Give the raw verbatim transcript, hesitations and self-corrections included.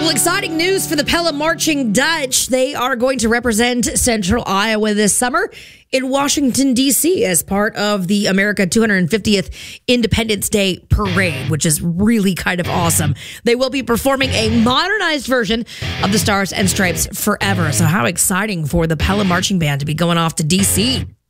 Well, exciting news for the Pella Marching Dutch. They are going to represent Central Iowa this summer in Washington, D C as part of the America two hundred fiftieth Independence Day Parade, which is really kind of awesome. They will be performing a modernized version of the Stars and Stripes Forever. So how exciting for the Pella Marching Band to be going off to D C.